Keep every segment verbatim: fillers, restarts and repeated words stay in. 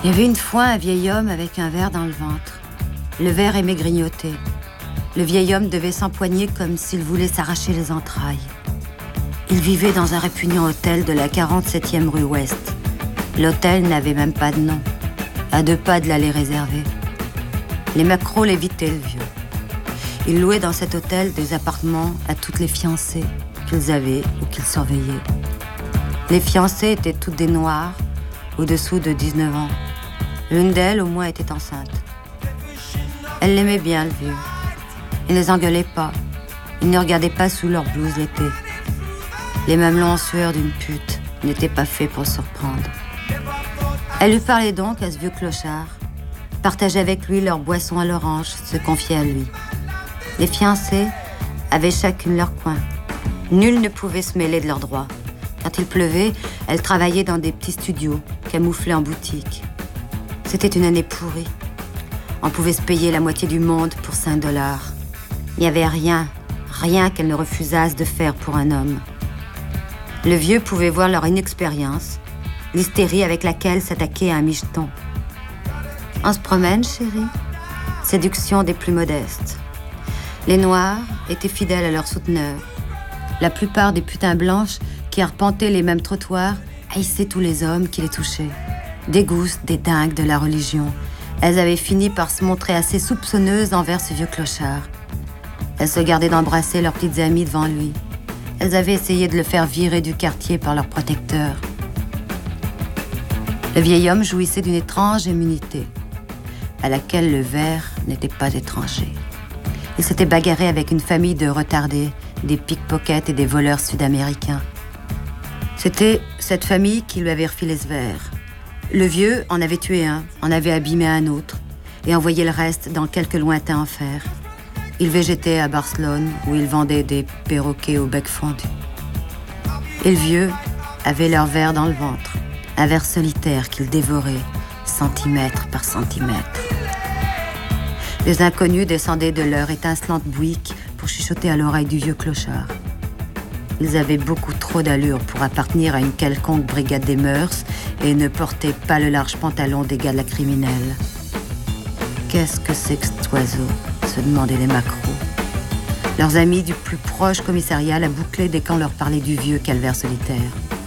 Il y avait une fois un vieil homme avec un ver dans le ventre. Le ver aimait grignoter. Le vieil homme devait s'empoigner comme s'il voulait s'arracher les entrailles. Il vivait dans un répugnant hôtel de la quarante-septième rue Ouest. L'hôtel n'avait même pas de nom, à deux pas de l'allée réservée. Les macros l'évitaient, le vieux. Il louait dans cet hôtel des appartements à toutes les fiancées qu'ils avaient ou qu'ils surveillaient. Les fiancées étaient toutes des noirs, au-dessous de dix-neuf ans. L'une d'elles, au moins, était enceinte. Elle l'aimait bien, le vieux. Il ne les engueulait pas. Il ne regardait pas sous leur blouse l'été. Les mamelons en sueur d'une pute n'étaient pas faits pour le surprendre. Elle lui parlait donc à ce vieux clochard, partageait avec lui leur boisson à l'orange, se confiait à lui. Les fiancées avaient chacune leur coin. Nul ne pouvait se mêler de leurs droits. Quand il pleuvait, elles travaillaient dans des petits studios, camouflés en boutique. C'était une année pourrie. On pouvait se payer la moitié du monde pour cinq dollars. Il n'y avait rien, rien qu'elles ne refusassent de faire pour un homme. Le vieux pouvait voir leur inexpérience, l'hystérie avec laquelle s'attaquer à un micheton. On se promène, chérie. Séduction des plus modestes. Les Noirs étaient fidèles à leurs souteneurs. La plupart des putains blanches qui arpentaient les mêmes trottoirs haïssaient tous les hommes qui les touchaient. Des gousses, des dingues de la religion. Elles avaient fini par se montrer assez soupçonneuses envers ce vieux clochard. Elles se gardaient d'embrasser leurs petites amies devant lui. Elles avaient essayé de le faire virer du quartier par leur protecteur. Le vieil homme jouissait d'une étrange immunité, à laquelle le ver n'était pas étranger. Il s'était bagarré avec une famille de retardés, des pickpockets et des voleurs sud-américains. C'était cette famille qui lui avait refilé ce verre. Le vieux en avait tué un, en avait abîmé un autre, et envoyé le reste dans quelque lointain enfer. Il végétait à Barcelone, où il vendait des perroquets au bec fendu. Et le vieux avait leur verre dans le ventre, un verre solitaire qu'il dévorait, centimètre par centimètre. Les inconnus descendaient de leur étincelante bouique pour chuchoter à l'oreille du vieux clochard. Ils avaient beaucoup trop d'allure pour appartenir à une quelconque brigade des mœurs et ne portaient pas le large pantalon des gars de la criminelle. Qu'est-ce que c'est que cet oiseau ? Se demandaient les macros. Leurs amis du plus proche commissariat la bouclaient dès qu'on leur parlait du vieux calvaire solitaire.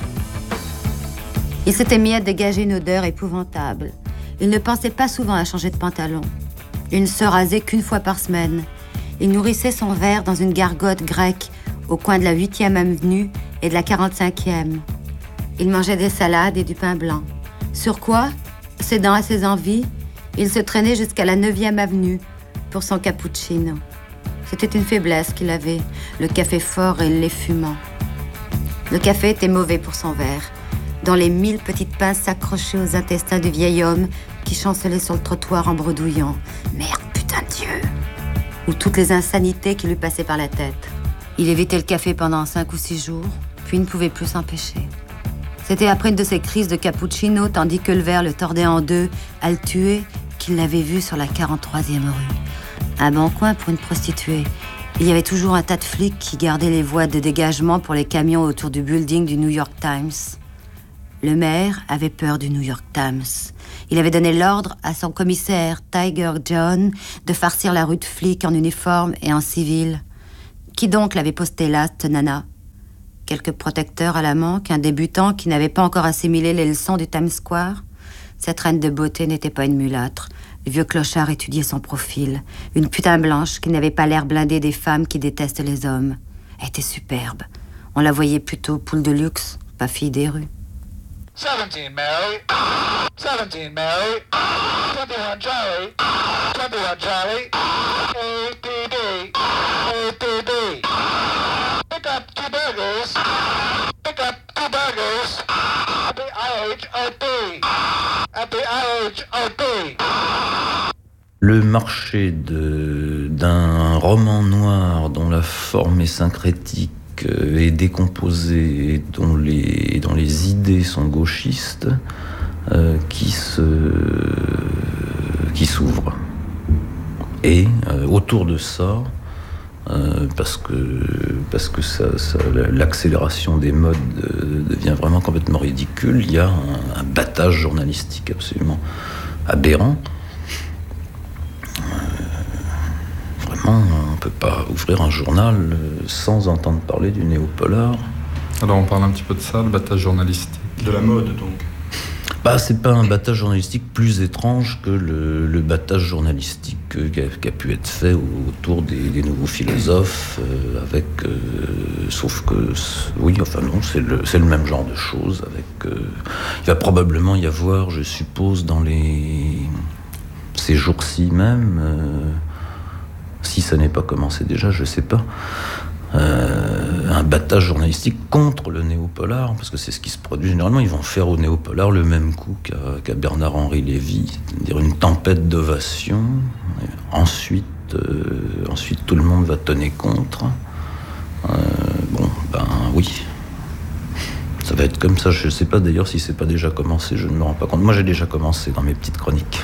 Il s'était mis à dégager une odeur épouvantable. Il ne pensait pas souvent à changer de pantalon. Il ne se rasait qu'une fois par semaine. Il nourrissait son verre dans une gargote grecque au coin de la huitième avenue et de la quarante-cinquième. Il mangeait des salades et du pain blanc. Sur quoi, cédant à ses envies, il se traînait jusqu'à la neuvième avenue pour son cappuccino. C'était une faiblesse qu'il avait, le café fort et le lait fumant. Le café était mauvais pour son verre, dont les mille petites pinces s'accrochaient aux intestins du vieil homme qui chancelait sur le trottoir en bredouillant. Merde, putain de Dieu! Ou toutes les insanités qui lui passaient par la tête. Il évitait le café pendant cinq ou six jours, puis ne pouvait plus s'empêcher. C'était après une de ces crises de cappuccino, tandis que le verre le tordait en deux, à le tuer, qu'il l'avait vu sur la quarante-troisième rue. Un bon coin pour une prostituée. Il y avait toujours un tas de flics qui gardaient les voies de dégagement pour les camions autour du building du New York Times. Le maire avait peur du New York Times. Il avait donné l'ordre à son commissaire, Tiger John, de farcir la rue de flics en uniforme et en civil. Qui donc l'avait posté là, cette nana ? Quelques protecteurs à la manque, un débutant qui n'avait pas encore assimilé les leçons du Times Square ? Cette reine de beauté n'était pas une mulâtre. Le vieux clochard étudiait son profil. Une putain blanche qui n'avait pas l'air blindée des femmes qui détestent les hommes. Elle était superbe. On la voyait plutôt poule de luxe, pas fille des rues. seventeen Mary, seventeen Mary, twenty-one Charlie, twenty-one Charlie, A P B, A P B. Pick up two burgers, pick up two burgers, at the I H O P, at the I H O P. Le marché de, d'un roman noir dont la forme est syncrétique est décomposée et dont les, dont les idées sont gauchistes, euh, qui, se, qui s'ouvre. Et euh, autour de ça, Euh, parce que, parce que ça, ça, l'accélération des modes euh, devient vraiment complètement ridicule. Il y a un, un battage journalistique absolument aberrant. Euh, vraiment, on ne peut pas ouvrir un journal sans entendre parler du néopolar. Alors on parle un petit peu de ça, le battage journalistique. De la mode donc. Bah, c'est pas un battage journalistique plus étrange que le, le battage journalistique euh, qui, a, qui a pu être fait autour des, des nouveaux philosophes, euh, avec, euh, sauf que, oui, enfin non, c'est le, c'est le même genre de choses. Avec, euh, il va probablement y avoir, je suppose, dans les ces jours-ci même, euh, si ça n'est pas commencé déjà, je sais pas. Euh, un battage journalistique contre le néopolar, parce que c'est ce qui se produit généralement. Ils vont faire au néopolar le même coup qu'à, qu'à Bernard-Henri Lévy, c'est-à-dire une tempête d'ovations. Ensuite, euh, ensuite, tout le monde va tonner contre. Euh, bon, ben oui. Ça va être comme ça. Je ne sais pas d'ailleurs si c'est pas déjà commencé, je ne me rends pas compte. Moi, j'ai déjà commencé dans mes petites chroniques.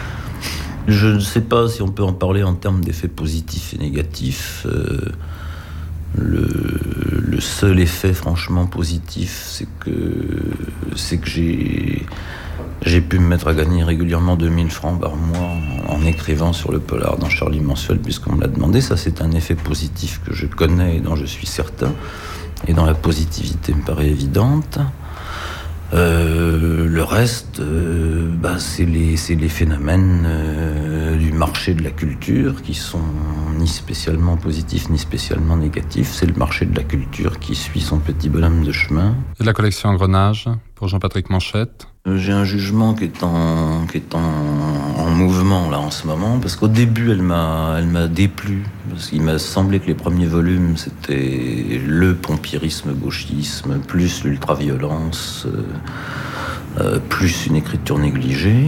Je ne sais pas si on peut en parler en termes d'effets positifs et négatifs. Euh, Le, le seul effet franchement positif, c'est que, c'est que j'ai, j'ai pu me mettre à gagner régulièrement deux mille francs par mois en, en écrivant sur le polar dans Charlie Mensuel, puisqu'on me l'a demandé. Ça, c'est un effet positif que je connais et dont je suis certain, et dont la positivité me paraît évidente. Euh, le reste, euh, bah, c'est, les, c'est les phénomènes euh, du marché de la culture qui sont ni spécialement positifs ni spécialement négatifs. C'est le marché de la culture qui suit son petit bonhomme de chemin. Et la collection Engrenage pour Jean-Patrick Manchette. Euh, j'ai un jugement qui est en, qui est en, en mouvement là en ce moment, parce qu'au début elle m'a, elle m'a déplu, parce qu'il m'a semblé que les premiers volumes c'était le pompiérisme gauchisme, plus l'ultraviolence, euh, euh, plus une écriture négligée.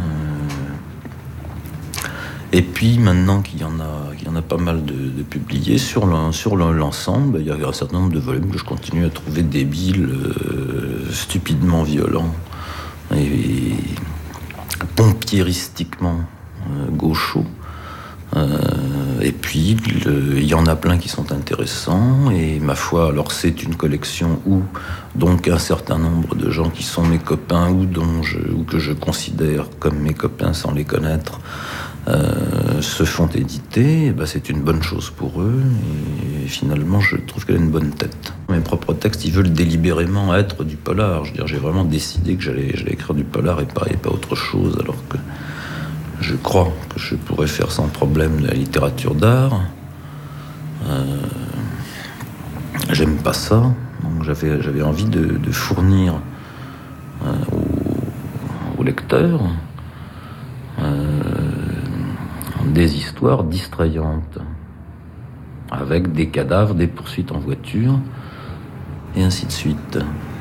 Et puis maintenant qu'il y en a, qu'il y en a pas mal de, de publiés sur, le, sur le, l'ensemble, il y a un certain nombre de volumes que je continue à trouver débiles, euh, stupidement violents et pompiéristiquement euh, gauchos. Euh, et puis le, il y en a plein qui sont intéressants, et ma foi, alors c'est une collection où donc un certain nombre de gens qui sont mes copains ou, dont je, ou que je considère comme mes copains sans les connaître Euh, se font éditer, et ben c'est une bonne chose pour eux, et finalement je trouve qu'elle a une bonne tête. Mes propres textes, ils veulent délibérément être du polar. Je veux dire, j'ai vraiment décidé que j'allais, j'allais écrire du polar et pas, et pas autre chose, alors que je crois que je pourrais faire sans problème de la littérature d'art. Euh, j'aime pas ça, donc j'avais, j'avais envie de, de fournir euh, aux, aux lecteurs euh, des histoires distrayantes, avec des cadavres, des poursuites en voiture, et ainsi de suite.